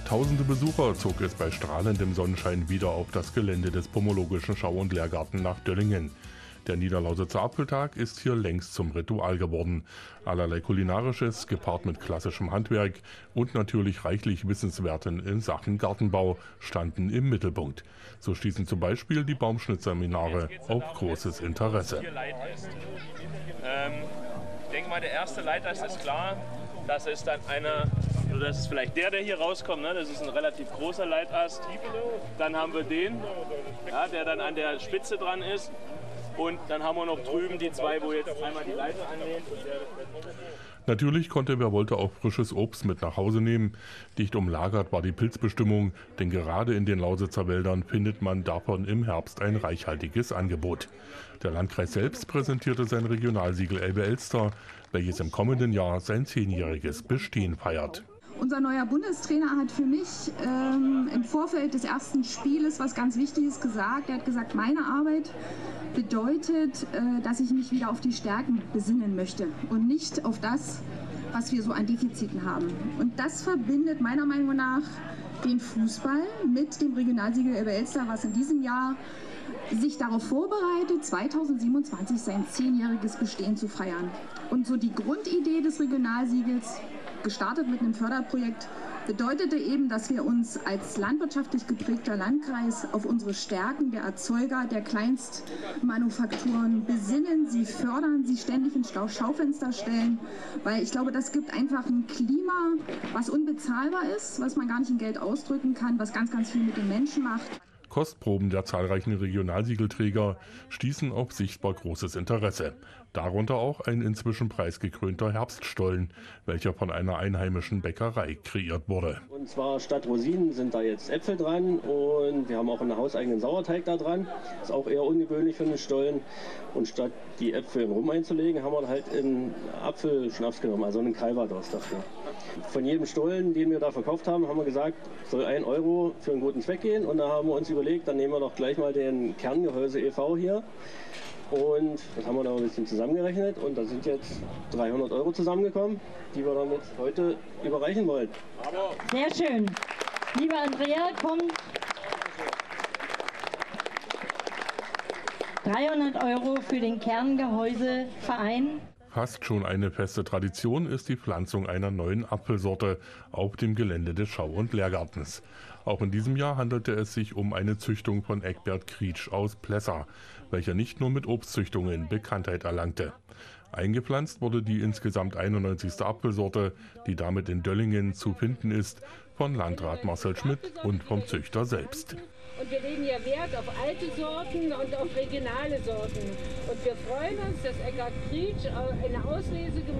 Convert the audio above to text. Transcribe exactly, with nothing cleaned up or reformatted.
Tausende Besucher zog es bei strahlendem Sonnenschein wieder auf das Gelände des Pomologischen Schau- und Lehrgarten nach Döllingen. Der Niederlausitzer Apfeltag ist hier längst zum Ritual geworden. Allerlei Kulinarisches, gepaart mit klassischem Handwerk und natürlich reichlich Wissenswerten in Sachen Gartenbau standen im Mittelpunkt. So stießen zum Beispiel die Baumschnittseminare auf großes Interesse. Ähm, ich denke mal, der erste Leitast ist klar. Das ist dann einer, das ist vielleicht der, der hier rauskommt, ne? Das ist ein relativ großer Leitast. Dann haben wir den, ja, der dann an der Spitze dran ist. Und dann haben wir noch drüben die zwei, wo jetzt einmal die Leiter anlehnt. Natürlich konnte wer wollte auch frisches Obst mit nach Hause nehmen. Dicht umlagert war die Pilzbestimmung, denn gerade in den Lausitzer Wäldern findet man davon im Herbst ein reichhaltiges Angebot. Der Landkreis selbst präsentierte sein Regionalsiegel Elbe Elster, welches im kommenden Jahr sein zehnjähriges Bestehen feiert. Unser neuer Bundestrainer hat für mich ähm, im Vorfeld des ersten Spieles was ganz Wichtiges gesagt. Er hat gesagt, meine Arbeit bedeutet, äh, dass ich mich wieder auf die Stärken besinnen möchte und nicht auf das, was wir so an Defiziten haben. Und das verbindet meiner Meinung nach den Fußball mit dem Regionalsiegel Elbe Elster, was in diesem Jahr sich darauf vorbereitet, zweitausendsiebenundzwanzig sein zehnjähriges Bestehen zu feiern. Und so die Grundidee des Regionalsiegels, gestartet mit einem Förderprojekt, bedeutete eben, dass wir uns als landwirtschaftlich geprägter Landkreis auf unsere Stärken der Erzeuger, der Kleinstmanufakturen besinnen, sie fördern, sie ständig ins Schaufenster stellen, weil ich glaube, das gibt einfach ein Klima, was unbezahlbar ist, was man gar nicht in Geld ausdrücken kann, was ganz, ganz viel mit den Menschen macht. Kostproben der zahlreichen Regionalsiegelträger stießen auf sichtbar großes Interesse. Darunter auch ein inzwischen preisgekrönter Herbststollen, welcher von einer einheimischen Bäckerei kreiert wurde. Und zwar statt Rosinen sind da jetzt Äpfel dran und wir haben auch einen hauseigenen Sauerteig da dran. Ist auch eher ungewöhnlich für einen Stollen. Und statt die Äpfel in Rum einzulegen, haben wir halt einen Apfelschnaps genommen, also einen Calvados dafür. Von jedem Stollen, den wir da verkauft haben, haben wir gesagt, soll ein Euro für einen guten Zweck gehen. Und da haben wir uns überlegt, dann nehmen wir doch gleich mal den Kerngehäuse e V hier. Und das haben wir da ein bisschen zusammengerechnet und da sind jetzt dreihundert Euro zusammengekommen, die wir damit heute überreichen wollen. Sehr schön. Lieber Andrea, kommt dreihundert Euro für den Kerngehäuseverein. Fast schon eine feste Tradition ist die Pflanzung einer neuen Apfelsorte auf dem Gelände des Schau- und Lehrgartens. Auch in diesem Jahr handelte es sich um eine Züchtung von Eckbert Krietsch aus Plessa, welcher nicht nur mit Obstzüchtungen Bekanntheit erlangte. Eingepflanzt wurde die insgesamt einundneunzigste Apfelsorte, die damit in Döllingen zu finden ist, von Landrat Marcel Schmidt und vom Züchter selbst. Und wir legen ja Wert auf alte Sorten und auf regionale Sorten. Und wir freuen uns, dass Eckbert Krietsch eine Auslese gemacht hat.